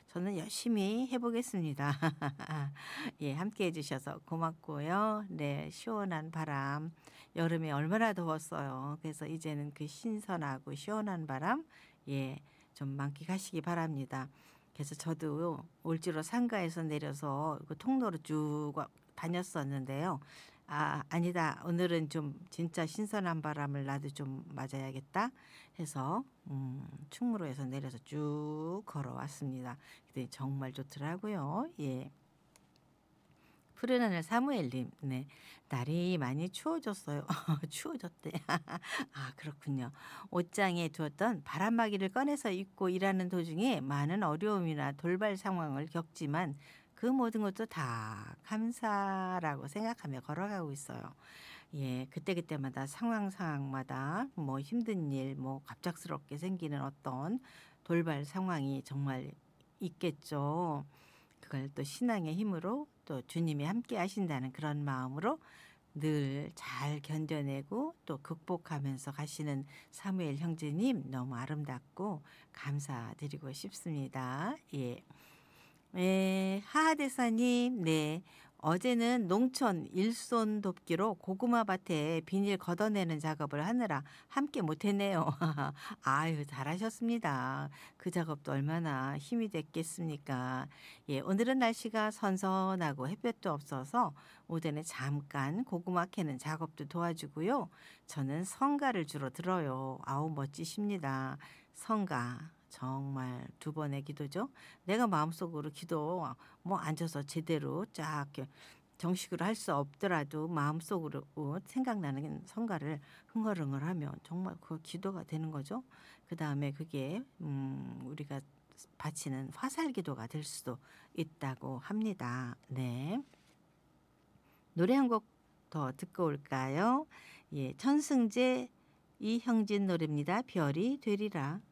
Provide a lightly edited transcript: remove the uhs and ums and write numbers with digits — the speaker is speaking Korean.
저는 열심히 해 보겠습니다. 예, 함께 해 주셔서 고맙고요. 네, 시원한 바람, 여름에 얼마나 더웠어요. 그래서 이제는 그 신선하고 시원한 바람, 예, 좀 만끽하시기 바랍니다. 그래서 저도 올지로 상가에서 내려서 그 통로로 쭉 다녔었는데요. 아, 아니다. 오늘은 좀 진짜 신선한 바람을 나도 좀 맞아야겠다 해서 충무로에서 내려서 쭉 걸어왔습니다. 근데 정말 좋더라고요. 예. 푸른 하늘 사무엘님, 네. 날이 많이 추워졌어요. 추워졌대. 아, 그렇군요. 옷장에 두었던 바람막이를 꺼내서 입고 일하는 도중에 많은 어려움이나 돌발 상황을 겪지만 그 모든 것도 다 감사라고 생각하며 걸어가고 있어요. 예, 그때그때마다 상황마다 뭐 힘든 일, 뭐 갑작스럽게 생기는 어떤 돌발 상황이 정말 있겠죠. 그걸 또 신앙의 힘으로 또 주님이 함께 하신다는 그런 마음으로 늘 잘 견뎌내고 또 극복하면서 가시는 사무엘 형제님 너무 아름답고 감사드리고 싶습니다. 예. 예, 하하대사님, 네. 어제는 농촌 일손 돕기로 고구마 밭에 비닐 걷어내는 작업을 하느라 함께 못했네요. 아유, 잘하셨습니다. 그 작업도 얼마나 힘이 됐겠습니까. 예, 오늘은 날씨가 선선하고 햇볕도 없어서 오전에 잠깐 고구마 캐는 작업도 도와주고요. 저는 성가를 주로 들어요. 아우, 멋지십니다. 성가. 정말 두 번의 기도죠. 내가 마음속으로 기도 뭐 앉아서 제대로 쫙 이렇게 정식으로 할 수 없더라도 마음속으로 생각나는 성가를 흥얼흥얼 하면 정말 그 기도가 되는 거죠. 그다음에 그게 우리가 바치는 화살 기도가 될 수도 있다고 합니다. 네. 노래 한 곡 더 듣고 올까요? 예, 천승재 이형진 노래입니다. 별이 되리라.